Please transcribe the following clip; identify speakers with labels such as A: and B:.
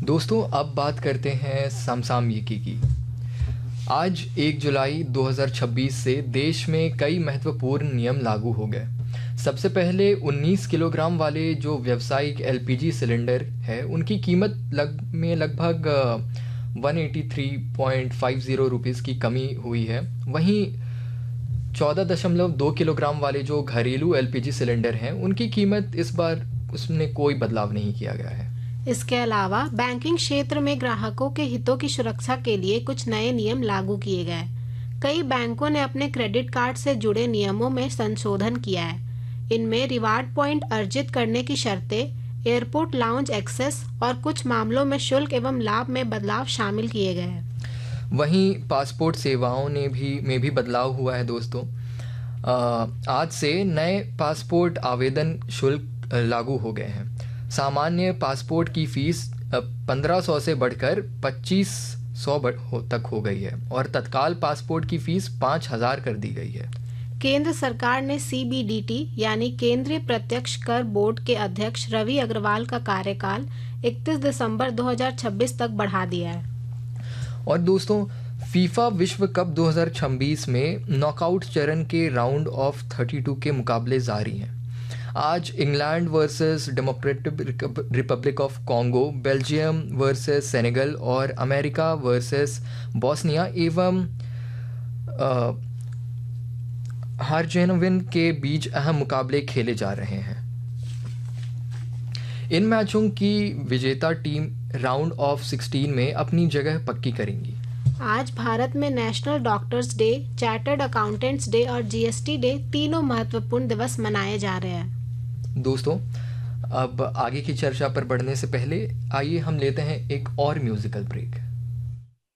A: दोस्तों अब बात करते हैं समसामयिकी की। आज 1 जुलाई 2026 से देश में कई महत्वपूर्ण नियम लागू हो गए। सबसे पहले 19 किलोग्राम वाले जो व्यावसायिक एलपीजी सिलेंडर है उनकी कीमत लगभग 183.50 रुपीज़ की कमी हुई है। वहीं 14.2 किलोग्राम वाले जो घरेलू एलपीजी सिलेंडर हैं उनकी कीमत इस बार उसमें कोई बदलाव नहीं किया गया है।
B: इसके अलावा बैंकिंग क्षेत्र में ग्राहकों के हितों की सुरक्षा के लिए कुछ नए नियम लागू किए गए। कई बैंकों ने अपने क्रेडिट कार्ड से जुड़े नियमों में संशोधन किया है। इनमें रिवार्ड पॉइंट अर्जित करने की शर्तें, एयरपोर्ट लाउंज एक्सेस और कुछ मामलों में शुल्क एवं लाभ में बदलाव शामिल किए गए हैं।
A: वहीं पासपोर्ट सेवाओं में भी बदलाव हुआ है दोस्तों। आज से नए पासपोर्ट आवेदन शुल्क लागू हो गए हैं। सामान्य पासपोर्ट की फीस 1500 से बढ़कर 2500 तक हो गई है और तत्काल पासपोर्ट की फीस 5000 कर दी गई है।
B: केंद्र सरकार ने सीबीडीटी यानी केंद्रीय प्रत्यक्ष कर बोर्ड के अध्यक्ष रवि अग्रवाल का कार्यकाल 31 दिसंबर 2026 तक बढ़ा दिया है।
A: और दोस्तों फीफा विश्व कप 2026 में नॉकआउट चरण के राउंड ऑफ 32 के मुकाबले जारी हैं। आज England versus democratic Republic of Congo, Belgium versus Senegal और अमेरिका वर्सेस बॉस्निया एवं हर्जेगोविना के बीच अहम मुकाबले खेले जा रहे हैं। इन मैचों की विजेता टीम राउंड ऑफ 16 में अपनी जगह पक्की करेंगी।
B: आज भारत में national doctors day, chartered accountants day और जीएसटी डे तीनों महत्वपूर्ण दिवस मनाए जा रहे हैं।
A: दोस्तों अब आगे की चर्चा पर बढ़ने से पहले आइए हम लेते हैं एक और म्यूजिकल ब्रेक।